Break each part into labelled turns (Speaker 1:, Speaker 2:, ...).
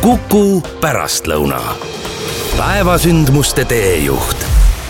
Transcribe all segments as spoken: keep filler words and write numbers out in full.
Speaker 1: Kuku pärastlõuna. Päevasündmuste teejuht.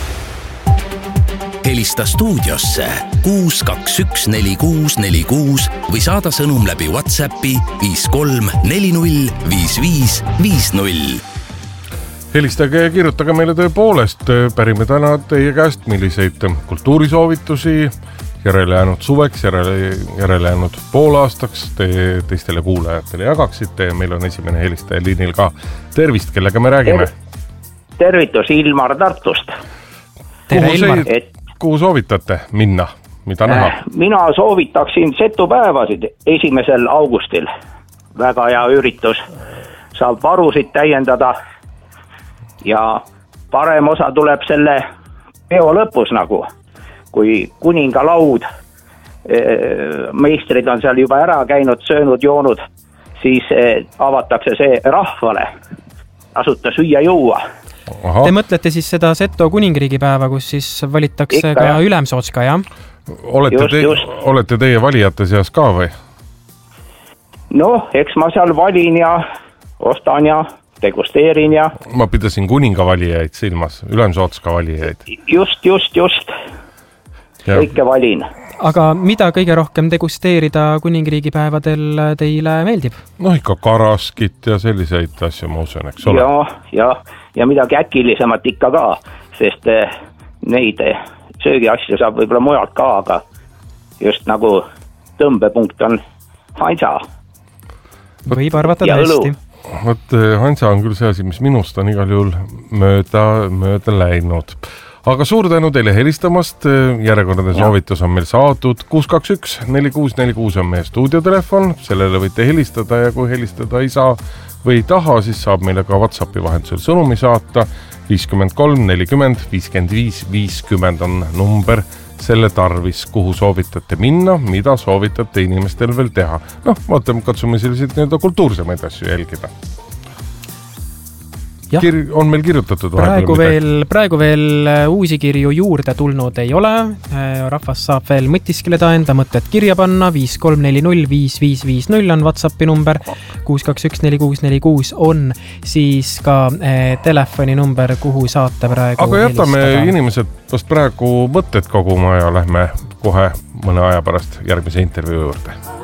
Speaker 1: Helista stuudiosse kuus kaks üks neli kuus neli kuus või saada sõnum läbi WhatsAppi viis kolm neli null viis viis viis null.
Speaker 2: Helistage ja kirjutage meile tõepoolest. Pärime täna teie käest, milliseid kultuurisoovitusi järele jäänud suveks, järele, järele jäänud poolaastaks te teistele kuulajatele jagaksite. Meil on esimene helistaja liinil ka. Tervist, kellega me räägime?
Speaker 3: Tervitus Ilmar Tartust.
Speaker 2: Tere, Ilmar. Et... Kuhu soovitate minna? Mida näha?
Speaker 3: Mina soovitaksin setupäevasid esimesel augustil. Väga hea üritus. Saab varusid täiendada ja parem osa tuleb selle peo lõpus nagu, kui kuningalaud, meistrid on seal juba ära käinud, söönud, joonud, siis avatakse see rahvale, asuta süüa juua.
Speaker 4: Aha. Te mõtlete siis seda Seto kuningriigi päeva, kus siis valitakse Ikka, ka jah. Ülemsootska, jah?
Speaker 2: Olete, just, te, just. olete teie valijate seas ka või?
Speaker 3: No, eks ma seal valin ja ostan ja degusteerin ja...
Speaker 2: Ma pidasin kuninga valijaid silmas, Ülemsootska valijaid.
Speaker 3: Just, just, just. Ja. Kõike valin.
Speaker 4: Aga mida kõige rohkem degusteerida kuningriigi päevadel teile meeldib?
Speaker 2: No ikka karaskit ja selliseid asju ma usun, eks ole?
Speaker 3: Ja, ja, ja midagi äkilisemat ikka ka, sest neid söögiasju saab võib-olla mujalt ka, aga just nagu tõmbepunkt on Hansa.
Speaker 4: Võib arvata tõesti.
Speaker 2: Võt, Hansa on küll see asi, mis minust on igal juhul mööda, mööda läinud. Aga suur tänu teile helistamast, järjekordade soovitus on meil saadud. kuus kaks üks neli kuus neli kuus on meie stuudiotelefon, sellele võite helistada ja kui helistada ei saa või ei taha, siis saab meile ka WhatsAppi vahendusel sõnumi saata. viiskümmend kolm nelikümmend viiskümmend viis viiskümmend on number selle tarvis, kuhu soovitate minna, mida soovitate inimestel veel teha. Noh, vaatame, katsume selliseid nii-öelda kultuursemaid asju jälgida. Kir- on meil kirjutatud
Speaker 4: praegu veel, praegu veel uusi kirju juurde tulnud ei ole. Rahvas saab veel mõtiskeleda enda mõtted kirja panna. viis kolm neli null viis viis viis null on WhatsAppi number. kuus kaks üks neli kuus neli kuus on siis ka eh, telefoni number, kuhu saate praegu
Speaker 2: Aga jätame helistada. Inimesed vast praegu mõtted koguma ja lähme kohe mõne aja pärast järgmise intervjuu juurde.